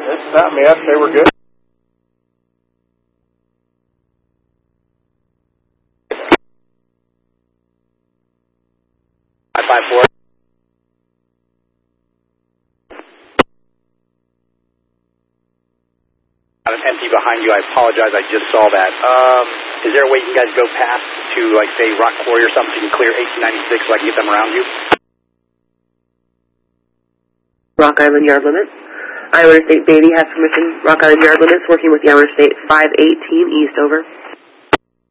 It's time, yes, they were good. 554. I'm empty behind you. I apologize. I just saw that. Is there a way you guys go past to, like, say, Rock Quarry or something, so you can clear 1896 so I can get them around you? Rock Island Yard Limit. Iowa State Beatty has permission. Rock Island Yard Limits working with the Iowa State 518 East, over.